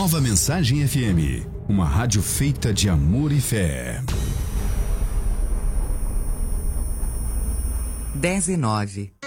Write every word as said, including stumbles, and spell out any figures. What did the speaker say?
Nova Mensagem F M, uma rádio feita de amor e fé. dez e nove.